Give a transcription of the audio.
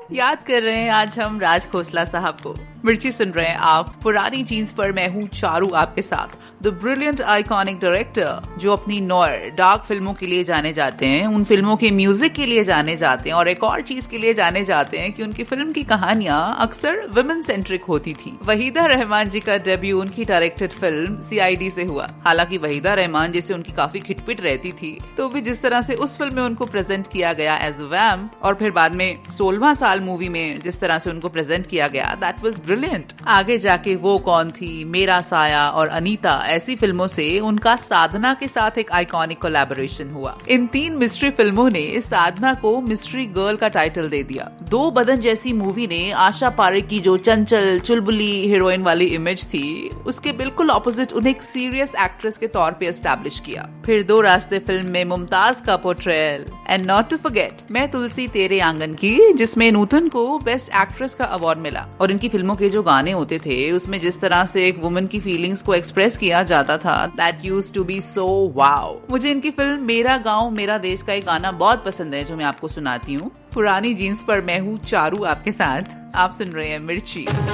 याद कर रहे हैं आज हम राज खोसला साहब को। मिर्ची सुन रहे हैं आप। पुरानी जीन्स पर मैं हूँ चारू आपके साथ। द ब्रिलियंट आइकॉनिक डायरेक्टर जो अपनी नॉयर डार्क फिल्मों के लिए जाने जाते हैं, उन फिल्मों के म्यूजिक के लिए जाने जाते हैं और एक और चीज के लिए जाने जाते हैं कि उनकी फिल्म की कहानियां अक्सर वुमेन सेंट्रिक होती थी। वहीदा रहमान जी का डेब्यू उनकी डायरेक्टेड फिल्म सीआईडी से हुआ। हालांकि वहीदा रहमान जैसे उनकी काफी खिटपिट रहती थी, तो भी जिस तरह से उस फिल्म में उनको प्रेजेंट किया गया एज अ वैम्प और फिर बाद में 16वां साल मूवी में जिस तरह से उनको प्रेजेंट किया गया, दैट वाज ब्रिलियंट। आगे जाके वो कौन थी, मेरा साया और अनीता ऐसी फिल्मों से उनका साधना के साथ एक आइकॉनिक कोलैबोरेशन हुआ। इन 3 मिस्ट्री फिल्मों ने साधना को मिस्ट्री गर्ल का टाइटल दे दिया। 2 बदन जैसी मूवी ने आशा पारेख की जो चंचल चुलबुली हीरोइन वाली इमेज थी, उसके बिल्कुल ऑपोजिट उन्हें एक सीरियस एक्ट्रेस के तौर पे एस्टैब्लिश किया। फिर 2 रास्ते फिल्म में मुमताज का portrayal and not to forget मैं तुलसी तेरे आंगन की, जिसमें नूतन को बेस्ट एक्ट्रेस का अवार्ड मिला। और इनकी फिल्मों के जो गाने होते थे उसमें जिस तरह से एक वुमन की फीलिंग्स को एक्सप्रेस किया जाता था, that used to be so wow. मुझे इनकी फिल्म मेरा गांव मेरा देश का एक गाना बहुत पसंद है जो मैं आपको सुनाती हूँ। पुरानी जीन्स पर मैं हूँ चारू आपके साथ। आप सुन रहे हैं मिर्ची।